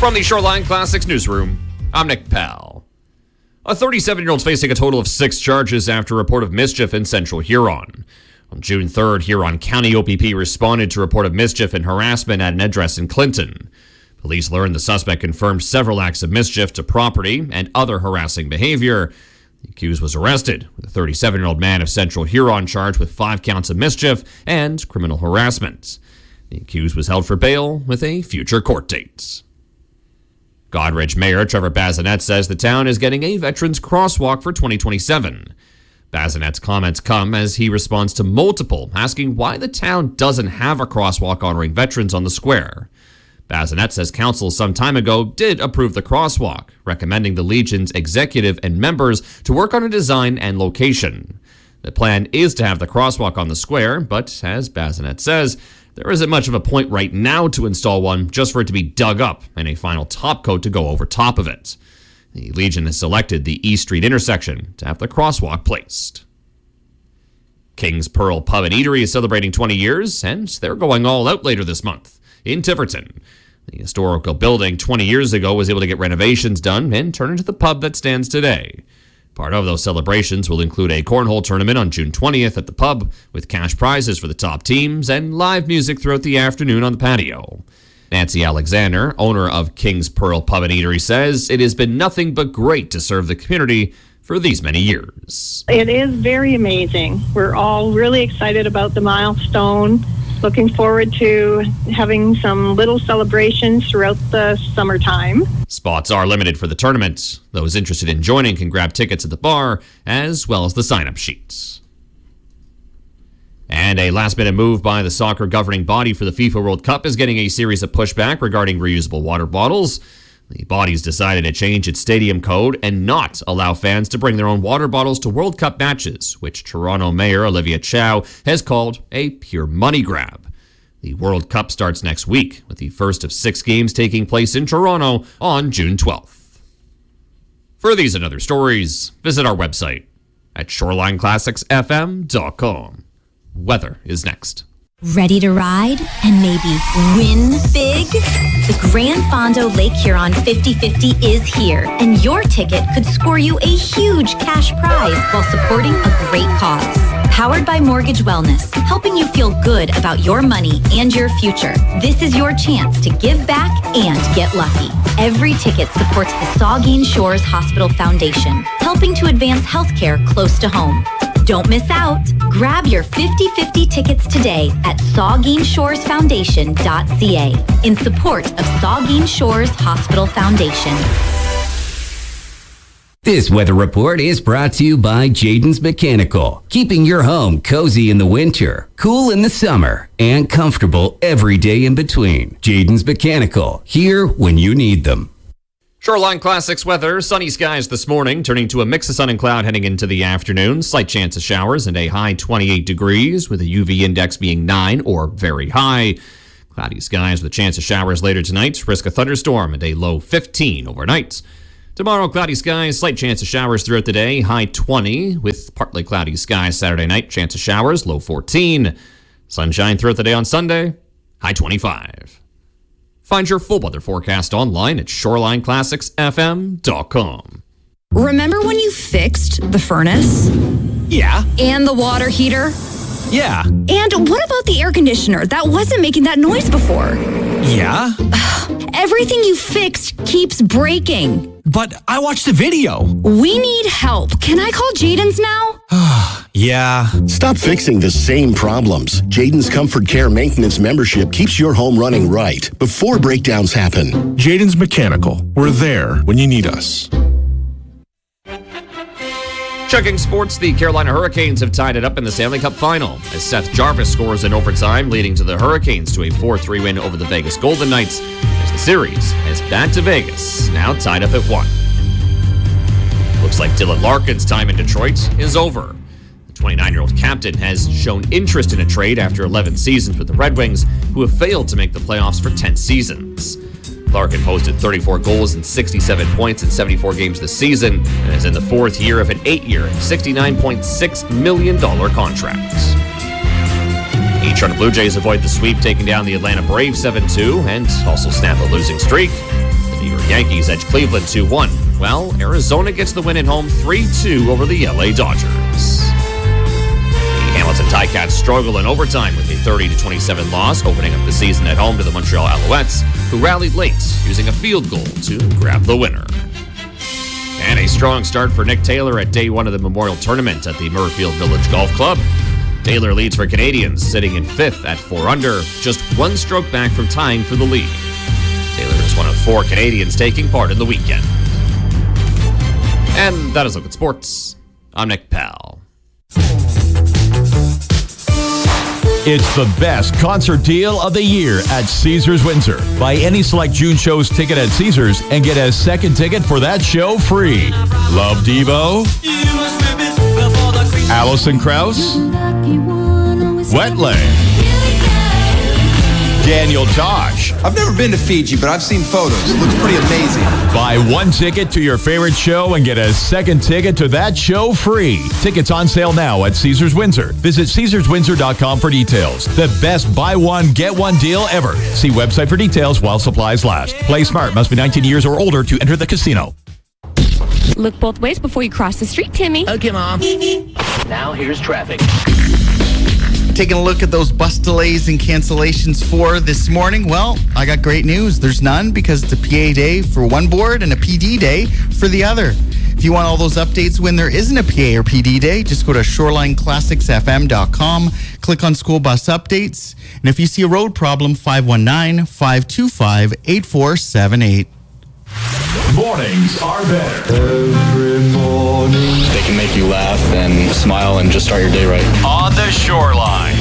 From the Shoreline Classics newsroom, I'm Nick Powell. A 37-year-old facing a total of 6 charges after a report of mischief in Central Huron. On June 3rd, Huron County OPP responded to a report of mischief and harassment at an address in Clinton. Police learned the suspect confirmed several acts of mischief to property and other harassing behavior. The accused was arrested, with a 37-year-old man of Central Huron charged with 5 counts of mischief and criminal harassment. The accused was held for bail with a future court date. Goderich Mayor Trevor Bazinet says the town is getting a Veterans Crosswalk for 2027. Bazinet's comments come as he responds to multiple asking why the town doesn't have a crosswalk honoring veterans on the square. Bazinet says council some time ago did approve the crosswalk, recommending the Legion's executive and members to work on a design and location. The plan is to have the crosswalk on the square, but as Bazinet says, there isn't much of a point right now to install one, just for it to be dug up and a final top coat to go over top of it. The Legion has selected the East Street intersection to have the crosswalk placed. King's Pearl Pub and Eatery is celebrating 20 years, and they're going all out later this month in Tiverton. The historical building 20 years ago was able to get renovations done and turn into the pub that stands today. Part of those celebrations will include a cornhole tournament on June 20th at the pub, with cash prizes for the top teams and live music throughout the afternoon on the patio. Nancy Alexander, owner of King's Pearl Pub and Eatery, says it has been nothing but great to serve the community for these many years. It is very amazing. We're all really excited about the milestone. Looking forward to having some little celebrations throughout the summertime. Spots are limited for the tournament. Those interested in joining can grab tickets at the bar, as well as the sign-up sheets. And a last-minute move by the soccer governing body for the FIFA World Cup is getting a series of pushback regarding reusable water bottles. The body's decided to change its stadium code and not allow fans to bring their own water bottles to World Cup matches, which Toronto Mayor Olivia Chow has called a pure money grab. The World Cup starts next week, with the first of 6 games taking place in Toronto on June 12th. For these and other stories, visit our website at shorelineclassicsfm.com. Weather is next. Ready to ride and maybe win big? The Grand Fondo Lake Huron 50/50 is here, and your ticket could score you a huge cash prize while supporting a great cause. Powered by Mortgage Wellness, helping you feel good about your money and your future. This is your chance to give back and get lucky. Every ticket supports the Saugeen Shores Hospital Foundation, helping to advance healthcare close to home. Don't miss out. Grab your 50/50 tickets today at SaugeenShoresFoundation.ca in support of Saugeen Shores Hospital Foundation. This weather report is brought to you by Jayden's Mechanical, keeping your home cozy in the winter, cool in the summer, and comfortable every day in between. Jayden's Mechanical, here when you need them. Shoreline Classics weather, sunny skies this morning, turning to a mix of sun and cloud heading into the afternoon. Slight chance of showers and a high 28 degrees with a UV index being 9 or very high. Cloudy skies with a chance of showers later tonight. Risk of thunderstorm and a low 15 overnight. Tomorrow, cloudy skies, slight chance of showers throughout the day. High 20 with partly cloudy skies Saturday night. Chance of showers, low 14. Sunshine throughout the day on Sunday. High 25. Find your full weather forecast online at shorelineclassicsfm.com. Remember when you fixed the furnace? Yeah. And the water heater? Yeah. And what about the air conditioner that wasn't making that noise before? Yeah. Everything you fixed keeps breaking. But I watched the video. We need help. Can I call Jayden's now? Yeah. Stop fixing the same problems. Jayden's Comfort Care Maintenance membership keeps your home running right before breakdowns happen. Jayden's Mechanical. We're there when you need us. Checking sports, the Carolina Hurricanes have tied it up in the Stanley Cup final as Seth Jarvis scores in overtime, leading to the Hurricanes to a 4-3 win over the Vegas Golden Knights as the series heads back to Vegas, now tied up at 1. Looks like Dylan Larkin's time in Detroit is over. The 29-year-old captain has shown interest in a trade after 11 seasons with the Red Wings, who have failed to make the playoffs for 10 seasons. Larkin posted 34 goals and 67 points in 74 games this season and is in the 4th year of an 8-year, $69.6 million contract. The Toronto Blue Jays avoid the sweep, taking down the Atlanta Braves 7-2 and also snap a losing streak. The New York Yankees edge Cleveland 2-1. Well, Arizona gets the win at home 3-2 over the LA Dodgers. The Hamilton Ticats struggle in overtime with a 30-27 loss, opening up the season at home to the Montreal Alouettes, who rallied late, using a field goal to grab the winner. And a strong start for Nick Taylor at day one of the Memorial Tournament at the Murrayfield Village Golf Club. Taylor leads for Canadians, sitting in 5th at 4 under, just one stroke back from tying for the lead. Taylor is one of 4 Canadians taking part in the weekend. And that is Look at Sports. I'm Nick Powell. It's the best concert deal of the year at Caesars Windsor. Buy any select June show's ticket at Caesars and get a second ticket for that show free. Love Devo? Alison Krauss? Wetland? Daniel Tosh? I've never been to Fiji, but I've seen photos. It looks pretty amazing. Buy one ticket to your favorite show and get a second ticket to that show free. Tickets on sale now at Caesars Windsor. Visit CaesarsWindsor.com for details. The best buy one, get one deal ever. See website for details while supplies last. Play smart. Must be 19 years or older to enter the casino. Look both ways before you cross the street, Timmy. Okay, Mom. Now here's traffic. Taking a look at those bus delays and cancellations for this morning. Well, I got great news. There's none because it's a PA day for one board and a PD day for the other. If you want all those updates when there isn't a PA or PD day, just go to shorelineclassicsfm.com, click on school bus updates, and if you see a road problem, 519-525-8478. Mornings are better. Every morning. They can make you laugh and smile and just start your day right. On the Shoreline.